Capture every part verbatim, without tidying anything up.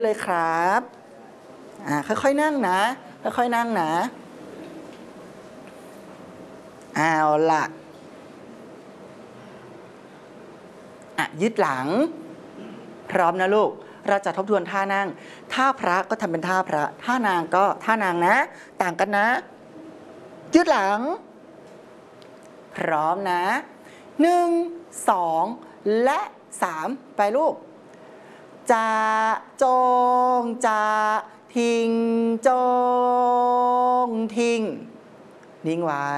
เลยครับอ่าค่อยๆนั่งนะค่อยๆนั่งนะเอาล่ะอ่ะยืดหลังพร้อมนะลูกเราจะทบทวนท่านั่งท่าพระก็ทำเป็นท่าพระท่านางก็ท่านางนะต่างกันนะยืดหลังพร้อมนะหนึ่งสองและสามไปลูกจะจงจะทิ้งจงทิ้งนิ่งไว้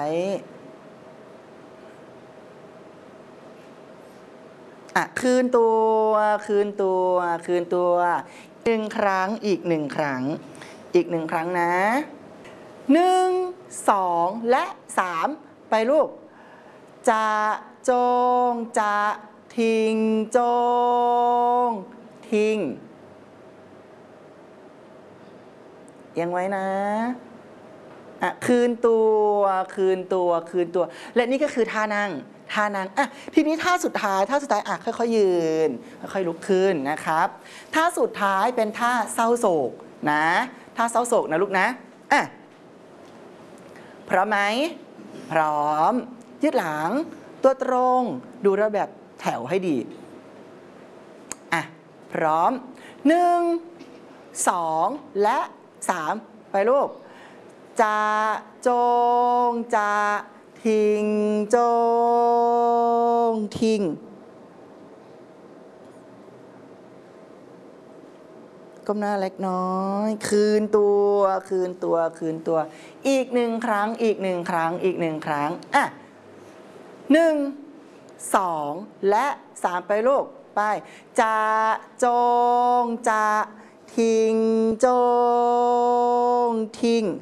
อ่ะคืนตัวคืนตัวคืนตัวหนึ่งครั้งอีกหนึ่งครั้งอีกหนึ่งครั้งนะหนึ่งสองและสามไปลูกจะจงจะทิ้งจงทิ้งยังไว้นะอ่ะคืนตัวคืนตัวคืนตัวและนี่ก็คือท่านั่งท่านั่งอ่ะทีนี้ท่าสุดท้ายท่าสุดท้ายอ่ะค่อยๆยืนค่อยๆลุกขึ้นนะครับท่าสุดท้ายเป็นท่าเศร้าโศกนะท่าเศร้าโศกนะลูกนะอ่ะพร้อมไหมพร้อมยืดหลังตัวตรงดูระแบบแถวให้ดีอ่ะพร้อมหนึ่งสองและสามไปลูกจะจงจะทิ้งจงทิ้งก้มหน้าเล็กน้อยคืนตัวคืนตัวคืนตัวอีกหนึ่งครั้งอีกหนึ่งครั้งอีกหนึ่งครั้งอ่ะหนึ่งสองและสามไปลูกไปจะจงจะทิ้งจงทิ้ง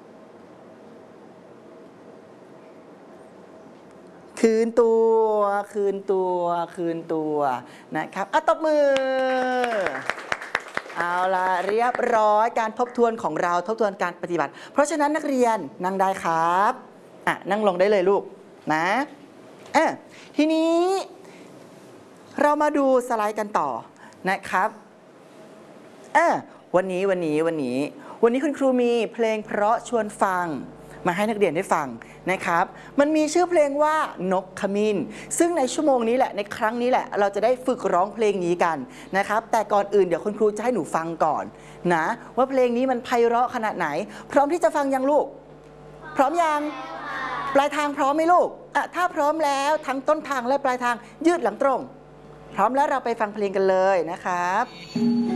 คืนตัวคืนตัวคืนตัวนะครับอ่ะตบมือเอาล่ะเรียบร้อยการทบทวนของเราทบทวนการปฏิบัติเพราะฉะนั้นนักเรียนนั่งได้ครับอ่ะนั่งลงได้เลยลูกนะเออทีนี้เรามาดูสไลด์กันต่อนะครับเออวันนี้วันนี้วันนี้วันนี้คุณครูมีเพลงเพราะชวนฟังมาให้นักเรียนได้ฟังนะครับมันมีชื่อเพลงว่านกขมิ้นซึ่งในชั่วโมงนี้แหละในครั้งนี้แหละเราจะได้ฝึกร้องเพลงนี้กันนะครับแต่ก่อนอื่นเดี๋ยวคุณครูจะให้หนูฟังก่อนนะว่าเพลงนี้มันไพเราะขนาดไหนพร้อมที่จะฟังยังลูกพร้อมยังปลายทางพร้อมไหมลูกอ่ะถ้าพร้อมแล้วทั้งต้นทางและปลายทางยืดหลังตรงพร้อมแล้วเราไปฟังเพลงกันเลยนะครับ